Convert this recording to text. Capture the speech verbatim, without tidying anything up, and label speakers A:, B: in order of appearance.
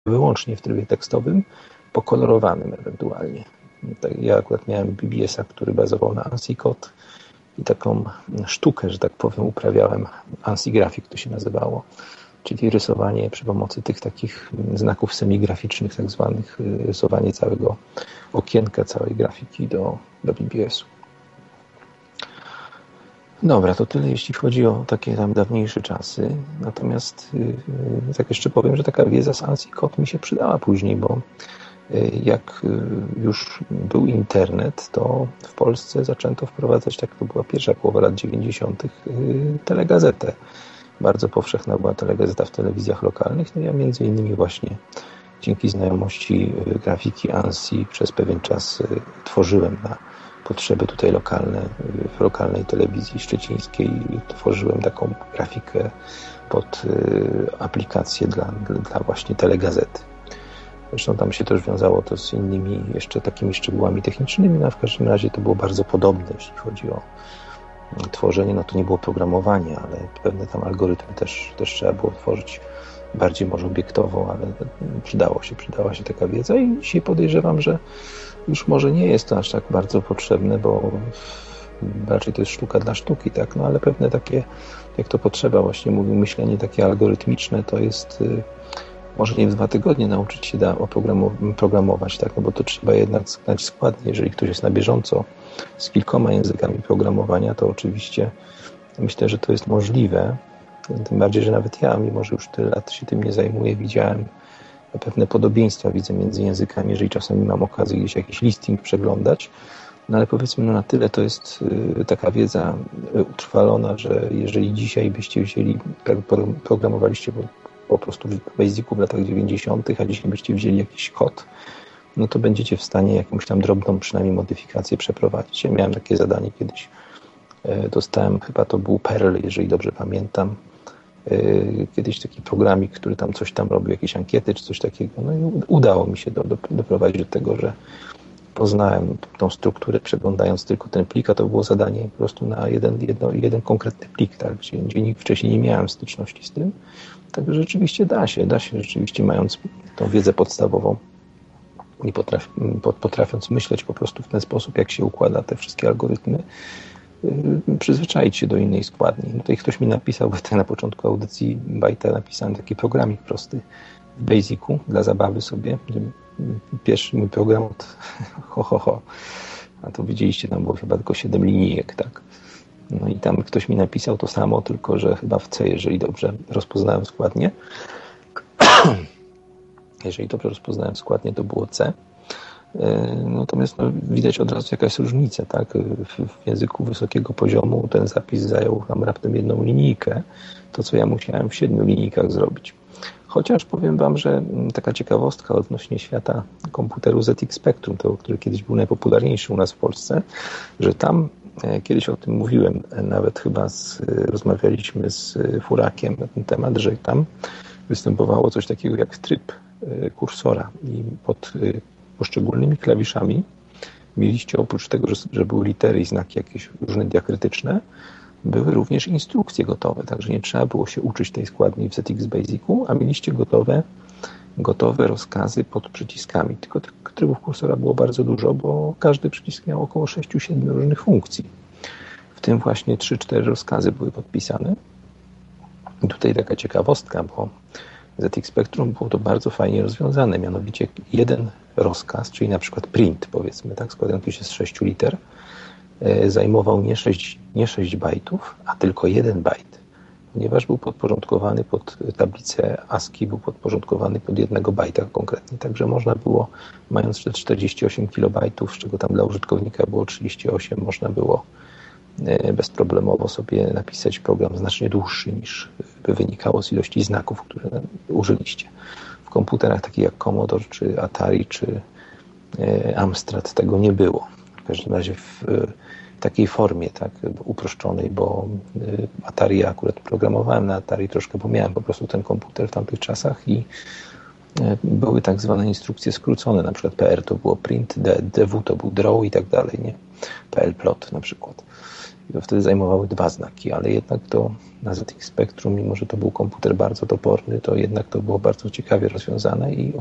A: wyłącznie w trybie tekstowym, pokolorowanym ewentualnie. Ja akurat miałem B B S-a, który bazował na ANSI Code i taką sztukę, że tak powiem, uprawiałem. ANSI Graphic to się nazywało, czyli rysowanie przy pomocy tych takich znaków semigraficznych, tak zwanych, rysowanie całego okienka, całej grafiki do, do B B S-u. Dobra, to tyle jeśli chodzi o takie tam dawniejsze czasy. Natomiast yy, tak jeszcze powiem, że taka wiedza z ANSI Code mi się przydała później, bo yy, jak yy, już był internet, to w Polsce zaczęto wprowadzać, tak to była pierwsza połowa lat dziewięćdziesiątych, yy, telegazetę. Bardzo powszechna była telegazeta w telewizjach lokalnych. No ja między innymi właśnie dzięki znajomości yy, grafiki ANSI przez pewien czas yy, tworzyłem na potrzeby tutaj lokalne, w lokalnej telewizji szczecińskiej tworzyłem taką grafikę pod aplikację dla, dla właśnie telegazety. Zresztą tam się też wiązało to z innymi jeszcze takimi szczegółami technicznymi, no a w każdym razie to było bardzo podobne, jeśli chodzi o tworzenie, no to nie było programowanie, ale pewne tam algorytmy też, też trzeba było tworzyć bardziej może obiektowo, ale przydało się, przydała się taka wiedza i dzisiaj podejrzewam, że już może nie jest to aż tak bardzo potrzebne, bo raczej to jest sztuka dla sztuki, tak? No ale pewne takie, jak to potrzeba, właśnie mówił, myślenie takie algorytmiczne, to jest może nie w dwa tygodnie nauczyć się da programować, tak? No bo to trzeba jednak znać składnie. Jeżeli ktoś jest na bieżąco z kilkoma językami programowania, to oczywiście myślę, że to jest możliwe. Tym bardziej, że nawet ja, mimo że już tyle lat się tym nie zajmuję, widziałem pewne podobieństwa, widzę między językami, jeżeli czasami mam okazję gdzieś jakiś listing przeglądać, no ale powiedzmy, no na tyle to jest y, taka wiedza utrwalona, że jeżeli dzisiaj byście wzięli, programowaliście po, po prostu w Basicu w latach dziewięćdziesiątych, a dzisiaj byście wzięli jakiś kod, no to będziecie w stanie jakąś tam drobną przynajmniej modyfikację przeprowadzić. Ja miałem takie zadanie kiedyś, y, dostałem, chyba to był Perl, jeżeli dobrze pamiętam, kiedyś taki programik, który tam coś tam robił, jakieś ankiety czy coś takiego. No i udało mi się do, do, doprowadzić do tego, że poznałem tą strukturę, przeglądając tylko ten plik, a to było zadanie po prostu na jeden, jedno, jeden konkretny plik, tak, gdzie, gdzie nikt wcześniej nie miałem styczności z tym. Także rzeczywiście da się, da się rzeczywiście, mając tą wiedzę podstawową i potraf, potrafiąc myśleć po prostu w ten sposób, jak się układa te wszystkie algorytmy, przyzwyczaić się do innej składni. No tutaj ktoś mi napisał, bo tak na początku audycji Bajta napisałem taki programik prosty w Basicu dla zabawy sobie. Pierwszy mój program od ho, ho, ho. A to widzieliście, tam było chyba tylko siedem linijek, tak. No i tam ktoś mi napisał to samo, tylko że chyba w C, jeżeli dobrze rozpoznałem składnię. Jeżeli dobrze rozpoznałem składnię, to było C. Natomiast no, widać od razu jakaś różnica, tak? W, w języku wysokiego poziomu ten zapis zajął tam raptem jedną linijkę, to co ja musiałem w siedmiu linijkach zrobić. Chociaż powiem wam, że taka ciekawostka odnośnie świata komputeru Z X Spectrum, to, który kiedyś był najpopularniejszy u nas w Polsce, że tam kiedyś o tym mówiłem, nawet chyba z, rozmawialiśmy z Furakiem na ten temat, że tam występowało coś takiego jak tryb kursora i pod poszczególnymi klawiszami mieliście oprócz tego, że, że były litery i znaki jakieś różne diakrytyczne, były również instrukcje gotowe, także nie trzeba było się uczyć tej składni w Z X Basicu, a mieliście gotowe, gotowe rozkazy pod przyciskami. Tylko tych trybów kursora było bardzo dużo, bo każdy przycisk miał około sześć siedem różnych funkcji. W tym właśnie trzy cztery rozkazy były podpisane. I tutaj taka ciekawostka, bo Z X Spectrum było to bardzo fajnie rozwiązane, mianowicie jeden rozkaz, czyli na przykład print, powiedzmy, tak, składający się z sześciu liter, zajmował nie sześć, nie sześć bajtów, a tylko jeden bajt, ponieważ był podporządkowany pod tablicę ASCII, był podporządkowany pod jednego bajta konkretnie, także można było, mając te czterdzieści osiem kilobajtów, z czego tam dla użytkownika było trzydzieści osiem, można było bezproblemowo sobie napisać program znacznie dłuższy niż by wynikało z ilości znaków, które użyliście. W komputerach takich jak Commodore, czy Atari, czy Amstrad tego nie było. W każdym razie w takiej formie, tak, uproszczonej, bo Atari, ja akurat programowałem na Atari troszkę, bo miałem po prostu ten komputer w tamtych czasach i były tak zwane instrukcje skrócone, na przykład P R to było print, D W to był draw i tak dalej, nie? P L plot na przykład. wtedy zajmowały dwa znaki, ale jednak to na Z X Spectrum, mimo że to był komputer bardzo toporny, to jednak to było bardzo ciekawie rozwiązane i